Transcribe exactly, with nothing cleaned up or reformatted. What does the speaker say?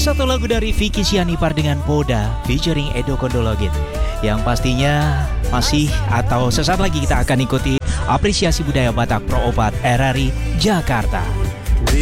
satu lagu dari Vicky Sianipar dengan Poda featuring Edo Kondologit. Yang pastinya masih atau sesaat lagi kita akan ikuti apresiasi budaya Batak Pro Opat R R I Jakarta.